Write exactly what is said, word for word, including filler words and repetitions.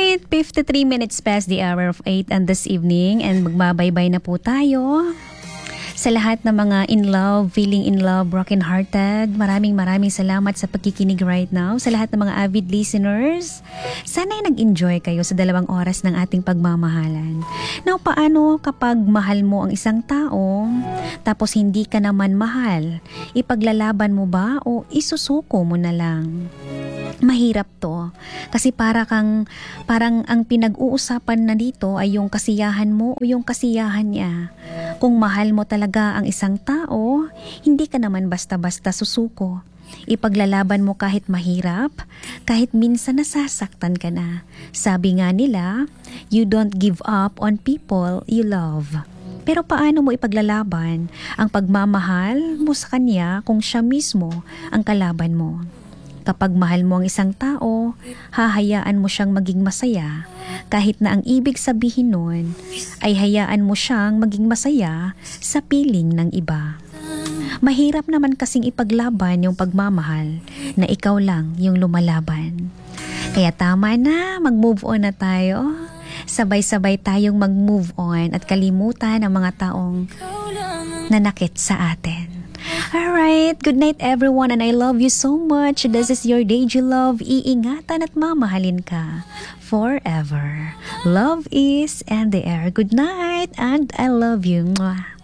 Alright, fifty-three minutes past the hour of eight and this evening and magbabaybay na po tayo. Sa lahat ng mga in love, feeling in love, broken-hearted, maraming maraming salamat sa pagkikinig right now. Sa lahat ng mga avid listeners, sana'y nag-enjoy kayo sa dalawang oras ng ating pagmamahalan. Now, paano kapag mahal mo ang isang tao, tapos hindi ka naman mahal? Ipaglalaban mo ba o isusuko mo na lang? Mahirap to. Kasi para kang, parang ang pinag-uusapan na dito ay yung kasiyahan mo o yung kasiyahan niya. Kung mahal mo talaga ang isang tao, hindi ka naman basta-basta susuko. Ipaglalaban mo kahit mahirap, kahit minsan nasasaktan ka na. Sabi nga nila, you don't give up on people you love. Pero paano mo ipaglalaban ang pagmamahal mo sa kanya kung siya mismo ang kalaban mo? Kapag mahal mo ang isang tao, hahayaan mo siyang maging masaya. Kahit na ang ibig sabihin nun ay hayaan mo siyang maging masaya sa piling ng iba. Mahirap naman kasing ipaglaban yung pagmamahal na ikaw lang yung lumalaban. Kaya tama na, mag-move on na tayo. Sabay-sabay tayong mag-move on at kalimutan ang mga taong nanakit sa atin. Alright, good night everyone and I love you so much. This is your Deji Love. Iingatan at mamahalin ka forever. Love is in the air. Good night and I love you. Mwah.